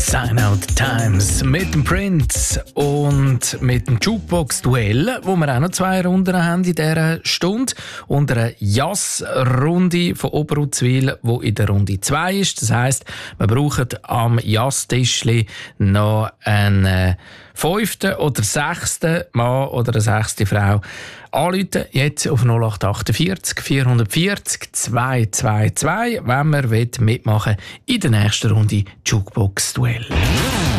Sign Out Times mit dem Prince und mit dem Jukebox-Duell, wo wir auch noch 2 Runden haben in dieser Stunde. Und eine Jass-Runde von Oberuzwil, die in der Runde 2 ist. Das heisst, wir brauchen am Jass-Tischli noch einen 5. oder 6. Mann oder eine 6. Frau. Anrufen jetzt auf 0848 440 222, wenn man mitmachen will in der nächsten Runde Jukebox-Duell.